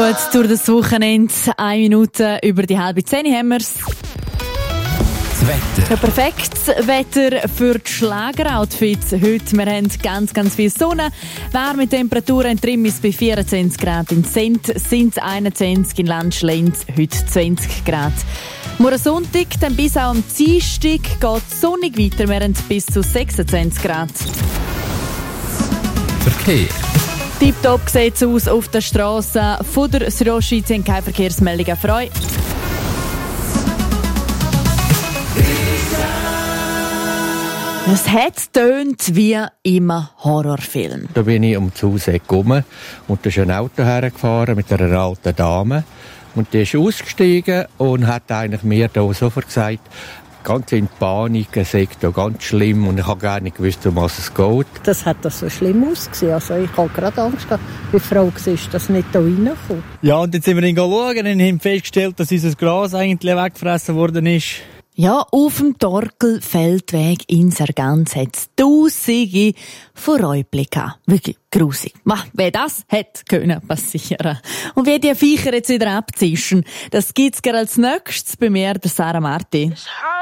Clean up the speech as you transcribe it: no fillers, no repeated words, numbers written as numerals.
Gut, durch das Wochenende, 1 Minute über die 9:30 haben wir's. Das Wetter. Ja, perfektes Wetter für die Schlageroutfits heute. Wir haben ganz viel Sonne. Warme Temperaturen in Trimmis bei 24 Grad. In Sent sind es 21, in Landschlenz heute 20 Grad. Morgen Sonntag, dann bis auch am Dienstag geht es sonnig weiter. Wir haben bis zu 26 Grad. Verkehr. Tipptopp sieht es aus auf der Straße. Von der Südostschweiz haben keine Verkehrsmeldungen für euch. Es hat tönt wie im Horrorfilm. Da bin ich um das Haus gekommen und da ist ein Auto hergefahren mit einer alten Dame. Und die ist ausgestiegen und hat eigentlich mir da sofort gesagt, ganz in Panik, es sei da ganz schlimm und ich habe gar nicht gewusst, um was es geht. Das hat so schlimm ausgesehen. Also ich habe gerade Angst gehabt, wie die Frau war, dass nicht da reinkommt. Ja, und jetzt sind wir schauen und haben festgestellt, dass unser Gras eigentlich weggefressen worden ist. Ja, auf dem Torkel-Feldweg in Sargans hat es Tausende von Räubli gehabt. Wirklich grusig. Wer das hätte können passieren. Und wie die Viecher jetzt wieder abzischen, das gibt's gerade als nächstes bei mir, der Sarah Marti.